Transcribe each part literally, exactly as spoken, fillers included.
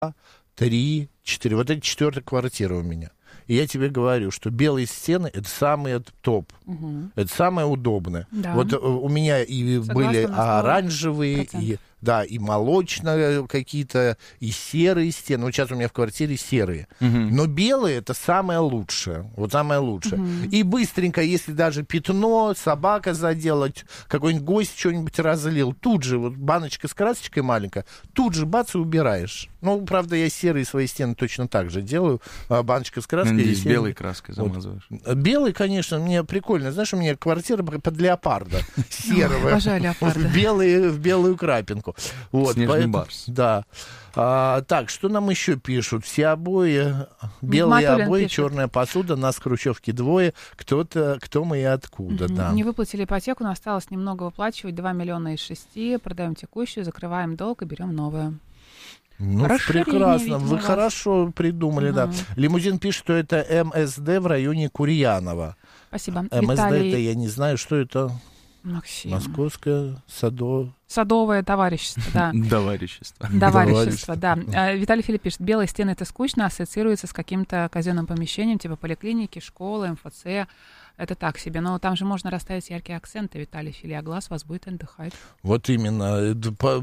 три, четыре. Вот это четвертая квартира у меня. И я тебе говорю, что белые стены — это самый топ. Угу. Это самое удобное. Да. Вот у меня и Согласна, были оранжевые, и, да, и молочные какие-то, и серые стены. Вот сейчас у меня в квартире серые. Угу. Но белые — это самое лучшее. Вот самое лучшее. Угу. И быстренько, если даже пятно, собака заделать, какой-нибудь гость что-нибудь разлил, тут же вот баночка с красочкой маленькая, тут же бац и убираешь. Ну, правда, я серые свои стены точно так же делаю. Баночка с краской. Надеюсь, белой краской замазываешь. Вот. Белый, конечно, мне прикольно. Знаешь, у меня квартира под леопарда серого. Обожаю леопарда. В белую крапинку. Снежный барс. Да. А, так, что нам еще пишут? Все обои, белые Матулин обои, пишет. черная посуда, нас в хрущевке двое. Кто-то, кто мы и откуда, Угу. да. Не выплатили ипотеку, но осталось немного выплачивать. два миллиона из шести. Продаем текущую, закрываем долг и берем новую. Ну, прекрасно. Вы хорошо придумали, угу. да. Лимузин пишет, что это эм эс дэ в районе Курьянова. Спасибо. эм эс дэ Виталий... это, я не знаю, что это. Максим. Московское садо... Садовое товарищество, да. Товарищество. Товарищество, да. Виталий Филипп пишет, белые стены — это скучно, ассоциируется с каким-то казенным помещением, типа поликлиники, школы, эм эф цэ. Это так себе. Но там же можно расставить яркие акценты, Виталий Филипп, а глаз вас будет отдыхать. Вот именно.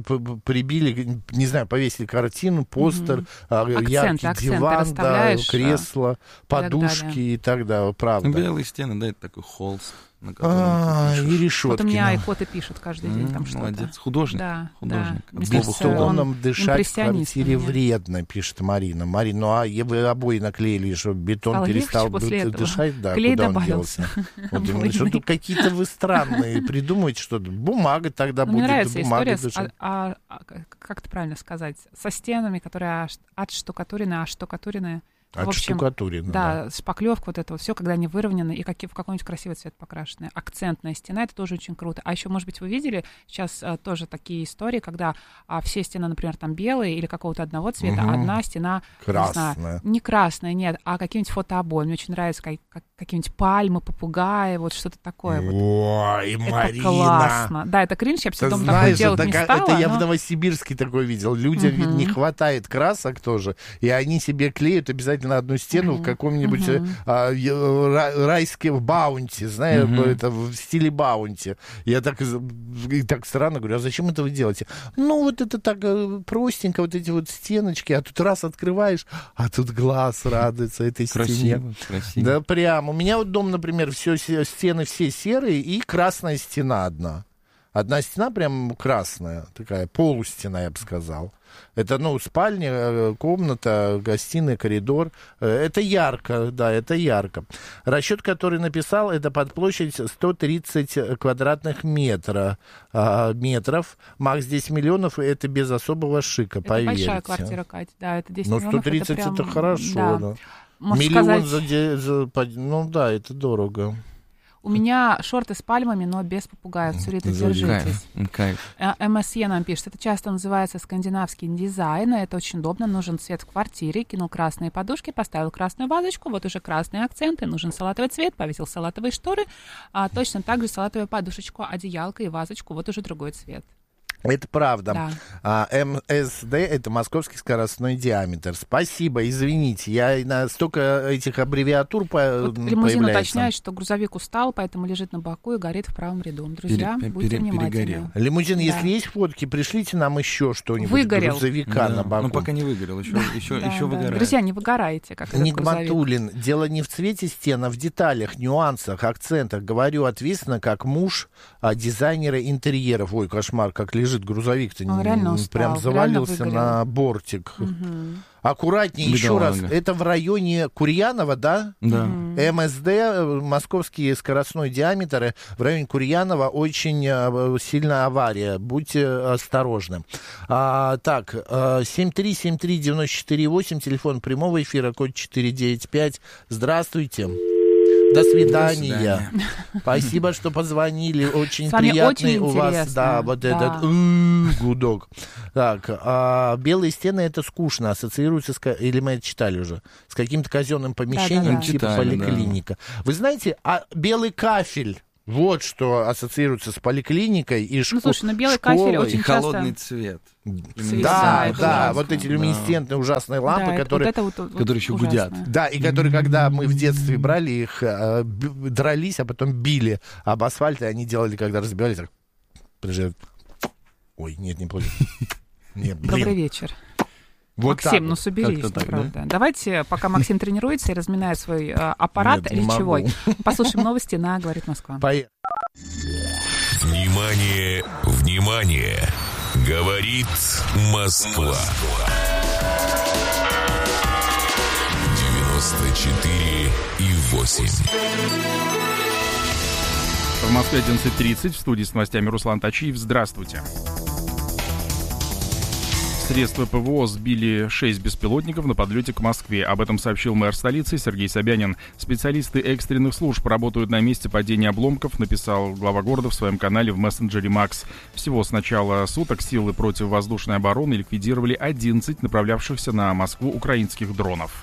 Прибили, не знаю, повесили картину, постер, угу. яркий акценты, диван, да, кресло, подушки и так далее. Правда. Белые стены, да, это такой холст. А, и решетки. Вот у меня и коты пишут каждый день там что-то. Молодец. Художник. Да, Художник. Да. Бетоном дышать в квартире вредно, пишет Марина. Марина, ну а вы обои наклеили, что бетон Стало перестал дышать? Да, клей куда добавился. Он делся? Вот, что какие-то вы странные придумаете что-то. Бумага тогда ну, будет. Мне нравится бумага история, с, а, а, а, как это правильно сказать, со стенами, которые отштукатурены, оштукатурены. От штукатурины, да. Да, шпаклевка, вот это вот все, когда они выровнены и как, в какой-нибудь красивый цвет покрашены. Акцентная стена, это тоже очень круто. А еще, может быть, вы видели сейчас а, тоже такие истории, когда а, все стены, например, там белые или какого-то одного цвета, угу. одна стена красная. Не, знаю, не красная, нет, а какие-нибудь фотообои. Мне очень нравится как, как, какие-нибудь пальмы, попугаи, вот что-то такое. Вот. Ой, это Марина! классно. Да, это кринж, я бы себе дома такое делать не стала. Это я но... в Новосибирске такое видел. Людям угу. ведь не хватает красок тоже, и они себе клеют обязательно одну стену в каком-нибудь uh-huh. а, райском баунти, знаешь, uh-huh. это в стиле баунти. Я так, и так странно говорю, а зачем это вы делаете? Ну, вот это так простенько, вот эти вот стеночки, а тут раз открываешь, а тут глаз радуется этой красиво, стене. Красиво. Да, прям. У меня вот дом, например, все, стены все серые и красная стена одна. Одна стена прям красная, такая полустена, я бы сказал. Это, ну, спальня, комната, гостиная, коридор. Это ярко, да, это ярко. Расчет, который написал, это под площадь сто тридцать квадратных метра, а, метров. Макс, десять миллионов, это без особого шика, это поверьте. Это большая квартира, Катя, да, это десять ну, миллионов. сто тридцать это, прям, это хорошо, да. да. Миллион сказать... за, за... Ну, да, это дорого. У меня шорты с пальмами, но без попугаев. Цурита, держитесь. Кайф. эм эс е нам пишет, это часто называется скандинавский дизайн, и это очень удобно. Нужен цвет в квартире, кинул красные подушки, поставил красную вазочку, вот уже красные акценты, нужен салатовый цвет, повесил салатовые шторы, а точно так же салатовую подушечку, одеялко и вазочку, вот уже другой цвет. Это правда. Да. А, эм эс дэ — это московский скоростной диаметр. Спасибо, извините, я на столько этих аббревиатур по- вот появляется. Лимузин уточняет, что грузовик устал, поэтому лежит на боку и горит в правом ряду. Друзья, Пере- будьте пере- внимательны. перегорел. Лимузин, да. если есть фотки, пришлите нам еще что-нибудь. Выгорел. Грузовика да. на боку. Ну, пока не выгорел, еще, еще, да, еще да. выгорает. Друзья, не выгорайте, как этот грузовик. Нигматуллин. Дело не в цвете стен, а в деталях, нюансах, акцентах. Говорю ответственно, как муж а, дизайнера интерьеров. Ой, кошмар, как лежит грузовик-то. Он реально устал, прям завалился реально на бортик. Угу. Аккуратнее, еще раз. Это в районе Курьянова, да? Да. эм эс дэ, московский скоростной диаметр, в районе Курьянова очень сильная авария. Будьте осторожны. А, так, семь три семь три девять четыре восемь, телефон прямого эфира, код четыре девять пять. Здравствуйте. До свидания. До свидания. Спасибо, что позвонили. Очень приятный очень у вас, интересно. да, вот да. этот м-м, гудок. Так, а, белые стены — это скучно, ассоциируется с, или мы это читали уже, с каким-то казенным помещением, да, да, типа читали, поликлиника. Да. Вы знаете, а белый кафель Вот что ассоциируется с поликлиникой и школой. Ну, слушай, ну белый кафель очень и часто... холодный цвет. Да, это да, ужасно. вот эти люминесцентные ужасные лампы, Да, это- которые... вот это вот- вот которые еще ужасно. гудят. Да, и которые, когда мы в детстве брали их, э, б- дрались, а потом били об асфальт, и они делали, когда разбивали, так... Подожди. Ой, нет, не плохо. Нет, блин. Добрый вечер. Вот Максим, так ну вот. соберись, Как-то ну, так, правда. Давайте, пока Максим тренируется и разминает свой э, аппарат Нет, не речевой, могу. послушаем новости на «Говорит Москва». Поехали. Внимание, внимание! Говорит Москва. девяносто четыре и восемь. В Москве одиннадцать тридцать, в студии с новостями Руслан Тачиев. Здравствуйте. Средства ПВО сбили шесть беспилотников на подлете к Москве. Об этом сообщил мэр столицы Сергей Собянин. Специалисты экстренных служб работают на месте падения обломков, написал глава города в своем канале в мессенджере Макс. Всего с начала суток силы противовоздушной обороны ликвидировали одиннадцать направлявшихся на Москву украинских дронов.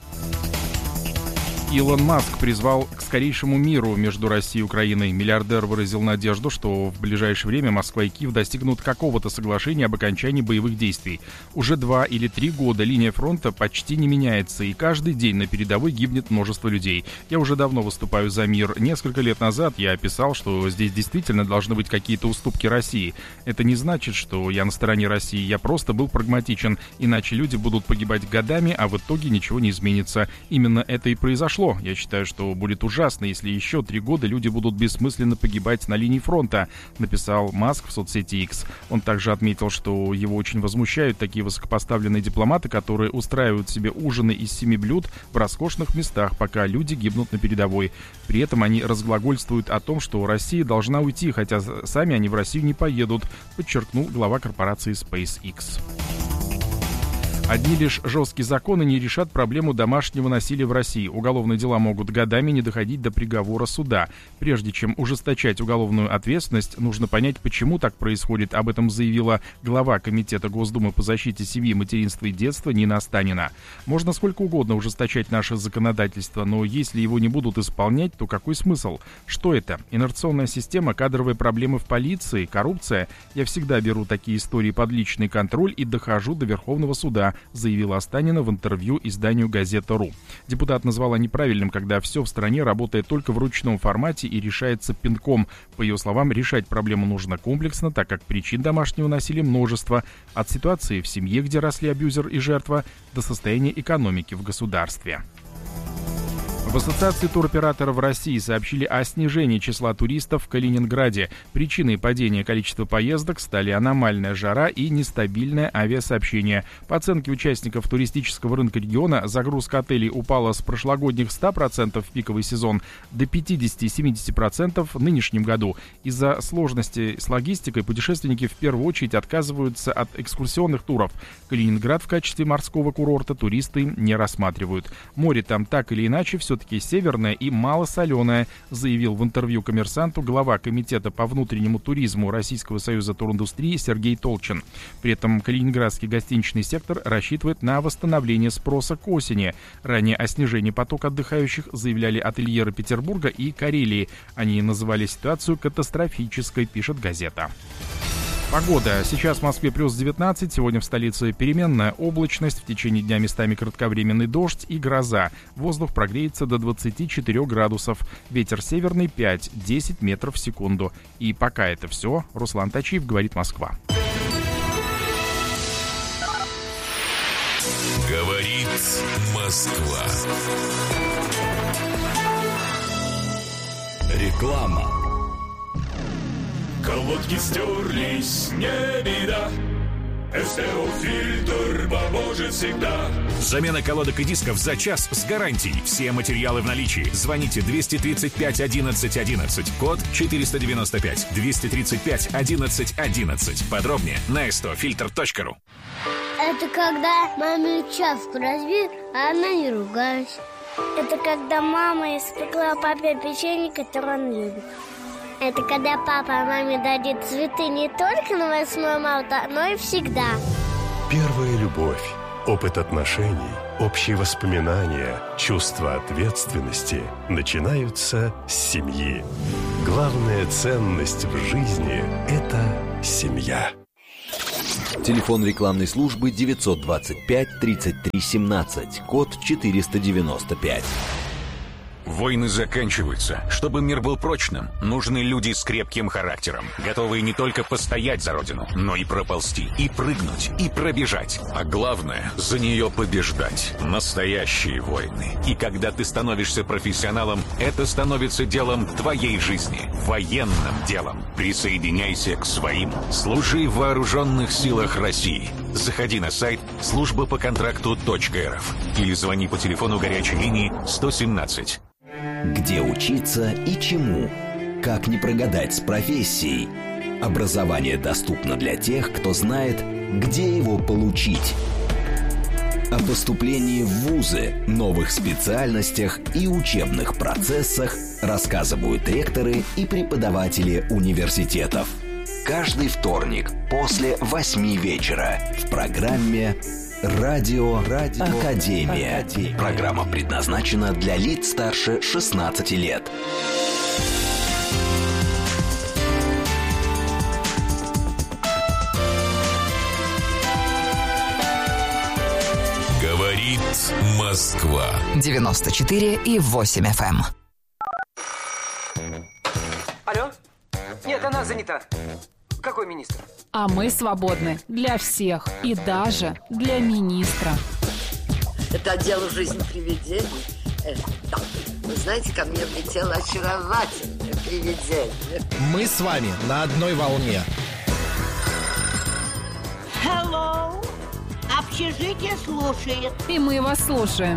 Илон Маск призвал к скорейшему миру между Россией и Украиной. Миллиардер выразил надежду, что в ближайшее время Москва и Киев достигнут какого-то соглашения об окончании боевых действий. Уже два или три года линия фронта почти не меняется, и каждый день на передовой гибнет множество людей. Я уже давно выступаю за мир. Несколько лет назад я писал, что здесь действительно должны быть какие-то уступки России. Это не значит, что я на стороне России, я просто был прагматичен, иначе люди будут погибать годами, а в итоге ничего не изменится. Именно это и произошло. Я считаю, что будет ужасно, если еще три года люди будут бессмысленно погибать на линии фронта, написал Маск в соцсети X. Он также отметил, что его очень возмущают такие высокопоставленные дипломаты, которые устраивают себе ужины из семи блюд в роскошных местах, пока люди гибнут на передовой. При этом они разглагольствуют о том, что Россия должна уйти, хотя сами они в Россию не поедут, подчеркнул глава корпорации SpaceX. Одни лишь жесткие законы не решат проблему домашнего насилия в России. Уголовные дела могут годами не доходить до приговора суда. Прежде чем ужесточать уголовную ответственность, нужно понять, почему так происходит. Об этом заявила глава Комитета Госдумы по защите семьи, материнства и детства Нина Останина. Можно сколько угодно ужесточать наше законодательство, но если его не будут исполнять, то какой смысл? Что это? Инерционная система, кадровые проблемы в полиции, коррупция? Я всегда беру такие истории под личный контроль и дохожу до Верховного суда, заявила Останина в интервью изданию «Газета.ру». Депутат назвала неправильным, когда все в стране работает только в ручном формате и решается пинком. По ее словам, решать проблему нужно комплексно, так как причин домашнего насилия множество. От ситуации в семье, где росли абьюзер и жертва, до состояния экономики в государстве. В Ассоциации туроператоров России сообщили о снижении числа туристов в Калининграде. Причиной падения количества поездок стали аномальная жара и нестабильное авиасообщение. По оценке участников туристического рынка региона, загрузка отелей упала с прошлогодних ста процентов в пиковый сезон до пятидесяти-семидесяти процентов в нынешнем году. Из-за сложностей с логистикой путешественники в первую очередь отказываются от экскурсионных туров. Калининград в качестве морского курорта туристы не рассматривают. Море там так или иначе все-таки северное и малосоленое, заявил в интервью «Коммерсанту» глава Комитета по внутреннему туризму Российского союза туриндустрии Сергей Толчин. При этом калининградский гостиничный сектор рассчитывает на восстановление спроса к осени. Ранее о снижении потока отдыхающих заявляли ательеры Петербурга и Карелии. Они называли ситуацию катастрофической, пишет газета. Погода. Сейчас в Москве плюс девятнадцать, сегодня в столице переменная облачность, в течение дня местами кратковременный дождь и гроза. Воздух прогреется до двадцати четырёх градусов, ветер северный пять-десять метров в секунду. И пока это все, Руслан Тачиев, говорит Москва. Говорит Москва. Реклама. Колодки стерлись, не беда. СТО-фильтр поможет всегда. Замена колодок и дисков за час с гарантией. Все материалы в наличии. Звоните двести тридцать пять одиннадцать одиннадцать. Код четыреста девяносто пять. двести тридцать пять одиннадцать одиннадцать. Подробнее на эс тэ о фильтр точка ру. Это когда маме чашку разбил, а она не ругалась. Это когда мама испекла папе печенье, которое он любит. Это когда папа маме дарит цветы не только на восьмое марта, но и всегда. Первая любовь. Опыт отношений, общие воспоминания, чувство ответственности начинаются с семьи. Главная ценность в жизни – это семья. Телефон рекламной службы девятьсот двадцать пять тридцать три семнадцать, код четыреста девяносто пять. Войны заканчиваются. Чтобы мир был прочным, нужны люди с крепким характером, готовые не только постоять за родину, но и проползти, и прыгнуть, и пробежать. А главное, за нее побеждать. Настоящие войны. И когда ты становишься профессионалом, это становится делом твоей жизни. Военным делом. Присоединяйся к своим. Служи в вооруженных силах России. Заходи на сайт служба по контракту точка эр эф или звони по телефону горячей линии сто семнадцать. Где учиться и чему? Как не прогадать с профессией? Образование доступно для тех, кто знает, где его получить. О поступлении в вузы, новых специальностях и учебных процессах рассказывают ректоры и преподаватели университетов. Каждый вторник после восьми вечера в программе «Радио, Радио Академия». Академия. Программа предназначена для лиц старше шестнадцати лет. Говорит Москва. девяносто четыре и восемь эф эм. Алло? Нет, она занята. Какой министр? А мы свободны для всех и даже для министра. Это отдел «Жизнь привидений». Э, да. Вы знаете, ко мне влетело очаровательное привидение. Мы с вами на одной волне. Hello! Общежитие слушает. И мы вас слушаем.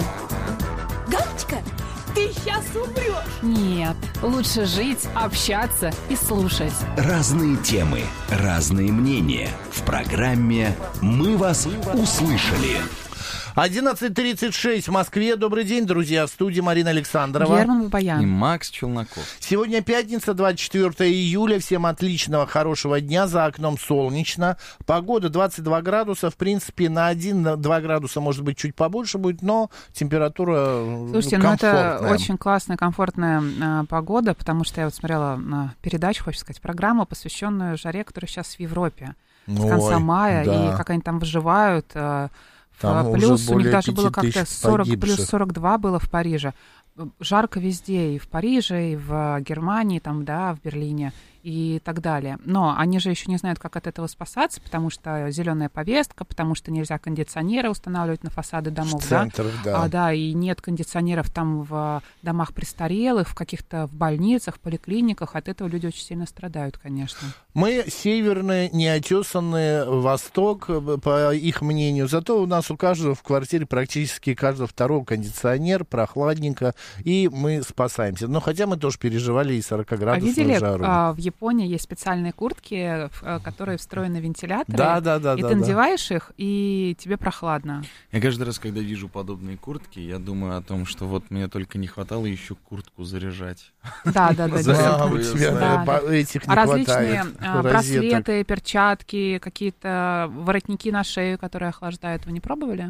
Галочка, ты сейчас умрешь. Нет, лучше жить, общаться и слушать. Разные темы, разные мнения. В программе «Мы вас услышали». одиннадцать тридцать шесть в Москве. Добрый день, друзья. В студии Марина Александрова. Герман Бабаян. И Макс Челноков. Сегодня пятница, двадцать четвёртое июля. Всем отличного, хорошего дня. За окном солнечно. Погода двадцать два градуса. В принципе, на один-два градуса, может быть, чуть побольше будет, но температура Слушайте, комфортная. ну это очень классная, комфортная а, погода, потому что я вот смотрела на передачу, хочу сказать, программу, посвященную жаре, которая сейчас в Европе. С Ой, конца мая. да. И как они там выживают. А, Там плюс уже у них даже было пяти как-то тысяч сорок, погибших. плюс сорок два было в Париже. Жарко везде, и в Париже, и в Германии, там, да, в Берлине и так далее. Но они же еще не знают, как от этого спасаться, потому что зеленая повестка, потому что нельзя кондиционеры устанавливать на фасады домов, В да? центрах, да. А, да, и нет кондиционеров там в домах престарелых, в каких-то в больницах, поликлиниках. От этого люди очень сильно страдают, конечно. Мы северные, неотесанные, Восток, по их мнению. Зато у нас у каждого в квартире практически каждого второго кондиционер, прохладненько, и мы спасаемся. Но хотя мы тоже переживали и сорокаградусную а видели, жару. А, в Японии есть специальные куртки, в которые встроены вентиляторы. Да, да, да. И да, ты да. надеваешь их, и тебе прохладно. Я каждый раз, когда вижу подобные куртки, я думаю о том, что вот мне только не хватало еще куртку заряжать. Да, да, да. Да, у тебя этих не а различные хватает. а, браслеты, перчатки, какие-то воротники на шею, которые охлаждают. Вы не пробовали?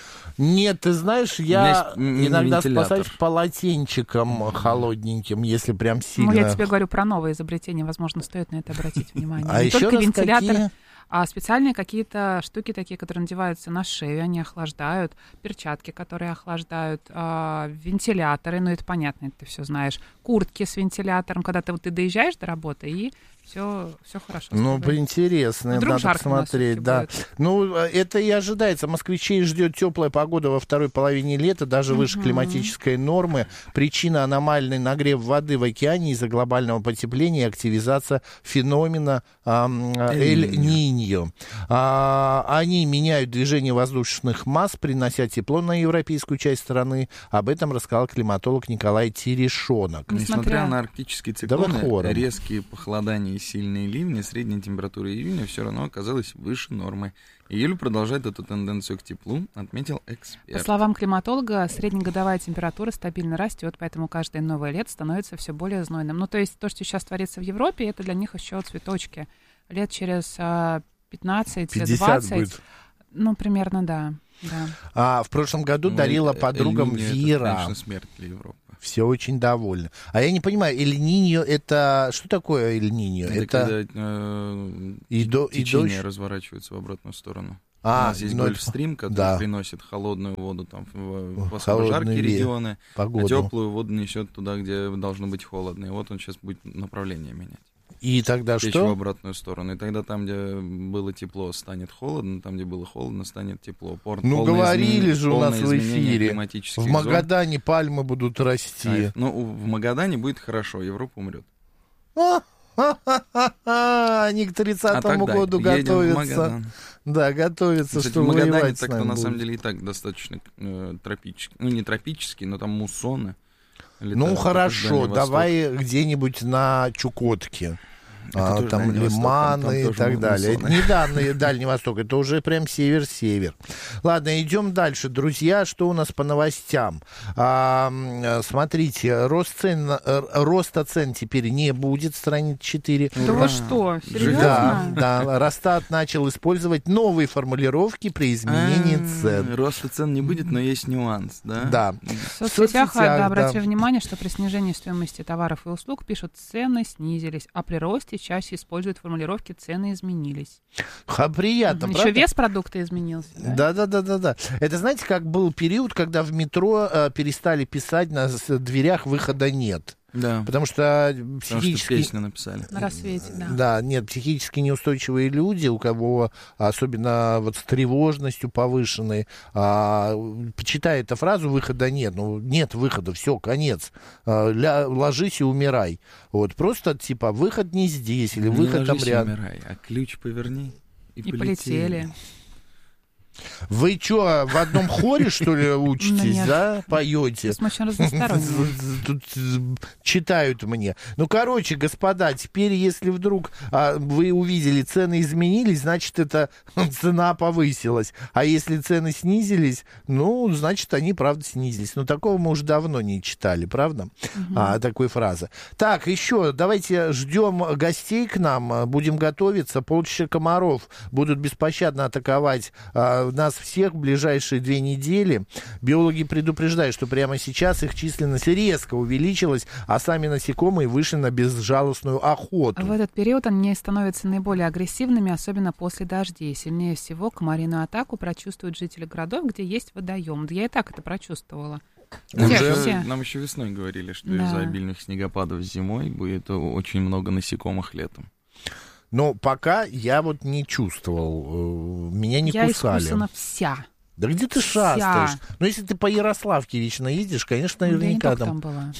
Нет, ты знаешь, я иногда вентилятор. спасаюсь полотенчиком холодненьким, если прям сильно... Ну, я тебе говорю про новое изобретение, возможно, стоит на это обратить внимание. А Не еще только раз вентилятор, какие? а специальные какие-то штуки такие, которые надеваются на шею, они охлаждают, перчатки, которые охлаждают, а, вентиляторы, ну, это понятно, это ты все знаешь, куртки с вентилятором, когда ты, вот, ты доезжаешь до работы, и все, все хорошо. Ну, поинтересно, Вдруг надо жарко у нас посмотреть, да. будет. Ну, это и ожидается. Москвичей ждет теплая погода во второй половине лета, даже выше Мгм. климатической нормы. Причина — аномальный нагрев воды в океане из-за глобального потепления и активизация феномена ам, Эль-Ниньо. А, они меняют движение воздушных масс, принося тепло на европейскую часть страны. Об этом рассказал климатолог Николай Терешонок. Несмотря на арктические циклоны, Давай хором. резкие похолодания и сильные ливни, средняя температура июня все равно оказалась выше нормы. Июль продолжает эту тенденцию к теплу, отметил эксперт. По словам климатолога, среднегодовая температура стабильно растет, поэтому каждое новое лето становится все более знойным. Ну, то есть то, что сейчас творится в Европе, это для них еще цветочки. Лет через пятнадцать-двадцать, будет. ну, примерно, да. Да. А в прошлом году ну, дарила подругам веера. Это, конечно, смерть для Европы. Все очень довольны. А я не понимаю, Эль-Ниньо это... Что такое Эль-Ниньо? Это, это... когда э, и до, течение и дождь... разворачивается в обратную сторону. А, У нас есть Гольфстрим, который да. приносит холодную воду там, в особо жаркие регионы, погоду. А теплую воду несет туда, где должно быть холодно. И вот он сейчас будет направление менять. И тогда Течь что? в обратную сторону. И тогда там, где было тепло, станет холодно, там, где было холодно, станет тепло. Пор, ну, говорили измен... же у нас в эфире, в Магадане зон. Пальмы будут расти. Кайф. Ну, в Магадане будет хорошо, Европа умрет. Они к тридцатому а году готовятся. Да, готовятся, Кстати, чтобы в Магадане воевать с так-то нами на будет. самом деле и так достаточно э, тропический. Ну, не тропический, но там муссоны. Ну, хорошо, давай где-нибудь на Чукотке. А, там лиманы там, там и так далее. Это не данные Дальний Восток, это уже прям север-север. Ладно, идем дальше, друзья. Что у нас по новостям? А, смотрите, рост цен, роста цен теперь не будет, страница четыре. Да вы что, серьезно? Да, да, Росстат начал использовать новые формулировки при изменении цен. Роста цен не будет, но есть нюанс, да? Да. В соцсетях, да, обратили внимание, что при снижении стоимости товаров и услуг пишут, цены снизились, а при росте чаще используют формулировки «цены изменились». Ха, приятно, Еще правда? вес продукта изменился. Да? да, да, да, да. Это, знаете, как был период, когда в метро э, перестали писать на дверях «выхода нет». Да. Потому что психически... Потому что песню написали. На рассвете, да. Да, нет, психически неустойчивые люди, у кого особенно вот с тревожностью повышенной, а, читая эту фразу «выхода нет», ну, нет выхода, все, конец, а, ля, ложись и умирай. Вот, просто типа «выход не здесь» или не «выход там рядом». Умирай, а ключ поверни и, и полетели. полетели. Вы что, в одном хоре, что ли, учитесь, да? Поете? Мы очень разносторонние. Тут читают мне. Ну, короче, господа, теперь, если вдруг а, вы увидели, цены изменились, значит, это цена повысилась. А если цены снизились, ну, значит, они, правда, снизились. Но такого мы уже давно не читали, правда? Угу. А, такой фразы. Так, еще, давайте ждем гостей к нам, будем готовиться. Полчища комаров будут беспощадно атаковать а, нас всех в ближайшие две недели. Биологи предупреждают, что прямо сейчас их численность резко увеличилась, а сами насекомые вышли на безжалостную охоту. В этот период они становятся наиболее агрессивными, особенно после дождей. Сильнее всего комариную атаку прочувствуют жители городов, где есть водоем. Да я и так это прочувствовала. Нам, еще, нам еще весной говорили, что да. из-за обильных снегопадов зимой будет очень много насекомых летом. Но пока я вот не чувствовал, меня не я кусали. Я искусана вся. Да где ты вся. шастаешь? Ну, если ты по Ярославке вечно ездишь, конечно, наверняка да там... там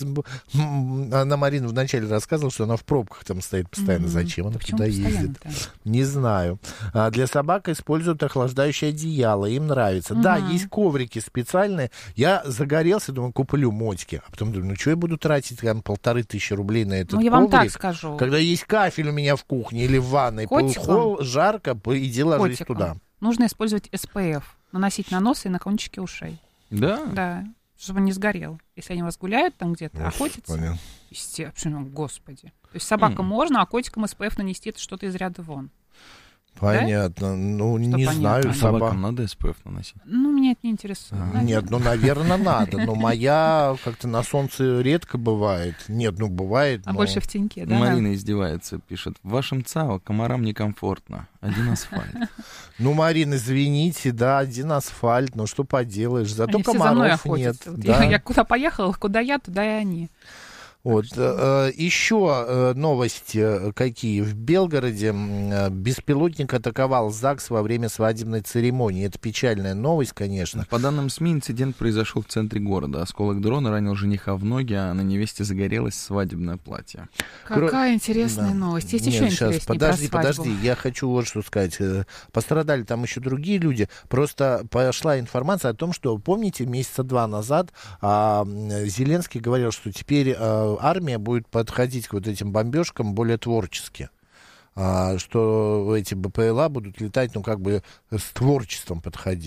была. Анна Марина вначале рассказывала, что она в пробках там стоит постоянно. Mm-hmm. Зачем она туда ездит? Не знаю. А для собак используют охлаждающее одеяло, им нравится. Mm-hmm. Да, есть коврики специальные. Я загорелся, думаю, куплю мотики. А потом думаю, ну что я буду тратить там полторы тысячи рублей на этот коврик? Ну, я вам так скажу. Когда есть кафель у меня в кухне или в ванной, холл, жарко, иди ложись Котиком. Туда. Нужно использовать эс пэ эф. Наносить на нос и на кончики ушей. Да? Да. Чтобы не сгорел. Если они у вас гуляют там где-то, Господи. охотятся. Естественно, господи. То есть собакам mm. можно, а котикам эс пэ эф нанести это что-то из ряда вон. Понятно. Да? Ну, что не понятно? знаю. А собакам надо эс пэ эф наносить? Ну, меня это не интересует. А, нет, ну, наверное, надо. Но моя как-то на солнце редко бывает. Нет, ну, бывает. А но... больше в теньке, да? Марина издевается, пишет. В вашем ЦАО комарам некомфортно. Один асфальт. Ну, Марин, извините, да, один асфальт. Ну, что поделаешь. Зато они комаров нет. Я, я куда поехала, куда я, туда и они. Вот. Э, еще э, новости какие. В Белгороде э, беспилотник атаковал ЗАГС во время свадебной церемонии. Это печальная новость, конечно. По данным СМИ, инцидент произошел в центре города. Осколок дрона ранил жениха в ноги, а на невесте загорелось свадебное платье. Какая Кро... интересная да. новость. Есть Нет, еще сейчас, интереснее подожди, про свадьбу. подожди. Я хочу вот что сказать. Пострадали там еще другие люди. Просто пошла информация о том, что, помните, месяца два назад а, Зеленский говорил, что теперь... А, армия будет подходить к вот этим бомбежкам более творчески. А, что эти бэ пэ эл а будут летать, ну, как бы с творчеством подходить.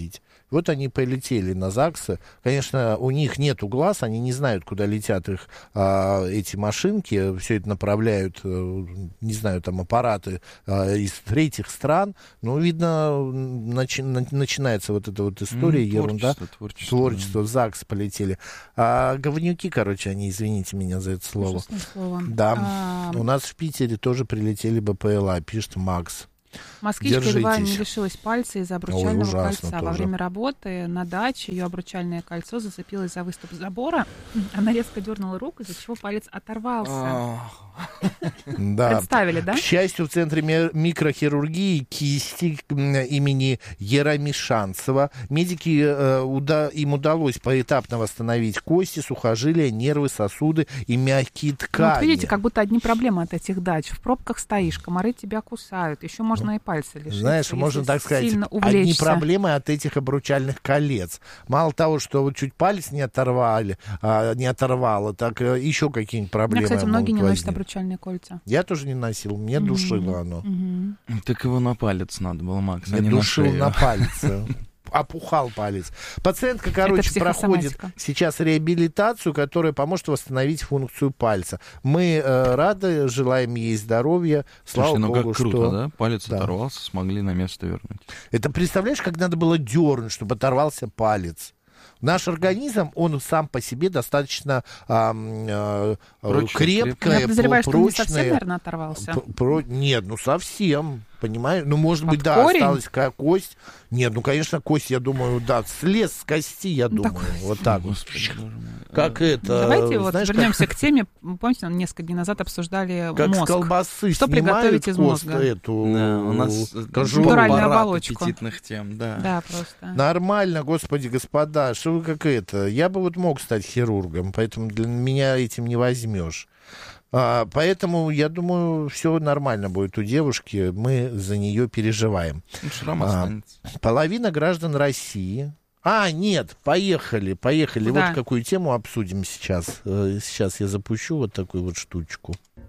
Вот они полетели на ЗАГСы. Конечно, у них нету глаз, они не знают, куда летят их а, эти машинки. Все это направляют, не знаю, там аппараты а, из третьих стран. Ну, видно, начи- начинается вот эта вот история, mm, ерунда. Творчество, творчество, творчество в ЗАГС полетели. А говнюки, короче, они, извините меня за это слово. слово. Да. А... У нас в Питере тоже прилетели БПЛА, пишет Макс. Москвичка едва не лишилась пальца из-за обручального Ой, кольца. Тоже. Во время работы на даче ее обручальное кольцо зацепилось за выступ забора. Она резко дернула руку, из-за чего палец оторвался. Да. Представили, да? К счастью, в Центре микрохирургии кисти имени Ерамишанцева медики, э, уда, им удалось поэтапно восстановить кости, сухожилия, нервы, сосуды и мягкие ткани. Ну, вот видите, как будто одни проблемы от этих дач. В пробках стоишь, комары тебя кусают, еще можно и пальцы лишиться. Знаешь, можно так сказать, одни проблемы от этих обручальных колец. Мало того, что вот чуть палец не оторвали, а, не оторвало, так еще какие-нибудь проблемы. Меня, кстати, многие не носят обручальные кольца. Я тоже не носил, мне mm-hmm. душило оно. Mm-hmm. Так его на палец надо было, Макс, мне а не душил на шею. на палец. Опухал палец. Пациентка, короче, проходит сейчас реабилитацию, которая поможет восстановить функцию пальца. Мы э, рады, желаем ей здоровья. Слава Слушай, ну богу, как круто, что... да? Палец да. оторвался, смогли на место вернуть. Это представляешь, как надо было дернуть, чтобы оторвался палец? Наш организм, он сам по себе достаточно а, а, крепкий, Я подозреваю, что он не совсем, наверное, оторвался. Про... Нет, ну совсем. Понимаешь? Ну, может Под быть, да, корень? Осталась какая кость. Нет, ну, конечно, кость, я думаю, да, слез с кости, я думаю. Так, вот так вот. Как это... Давайте вот вернемся к теме. Помните, несколько дней назад обсуждали как мозг. Как с колбасы Что приготовить из мозга? Эту... Да, у нас натуральную оболочку. Аппетитных тем, да. Да, просто. Нормально, господи, господа, что вы как это... Я бы вот мог стать хирургом, поэтому для меня этим не возьмешь. А, поэтому, я думаю, все нормально будет у девушки. Мы за нее переживаем. Шрам останется. А, половина граждан России... А, нет, поехали, поехали. Куда? Вот какую тему обсудим сейчас. Сейчас я запущу вот такую вот штучку.